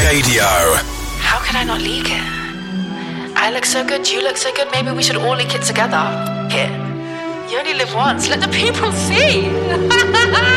Radio. How could I not leak it? I look so good, you look so good, maybe we should all leak it together. Here. You only live once, let the people see!